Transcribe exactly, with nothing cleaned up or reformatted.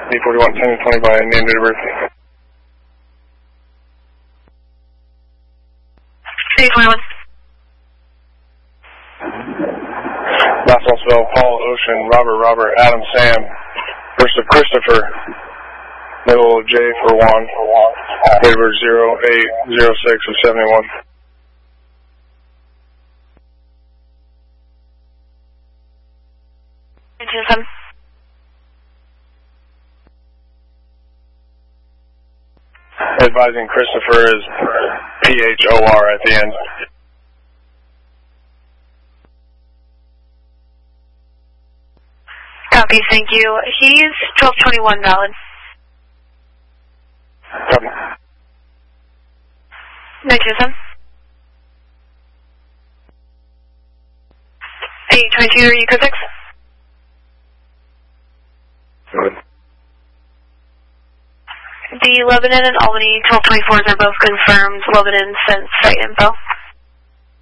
D forty-one, ten twenty by name, date of birth. D forty-one. Nassau, Paul, Ocean, Robert, Robert, Adam, Sam. First of Christopher. Middle of J for Juan. Date of birth zero eight zero six of seventy-one. nineteen Advising Christopher is P H O R at the end. Copy, thank you. He's twelve twenty-one valid. Copy. nineteen eight twenty-two, are you code six? Good. The Lebanon and Albany twelve twenty-fours are both confirmed. Lebanon sent site info.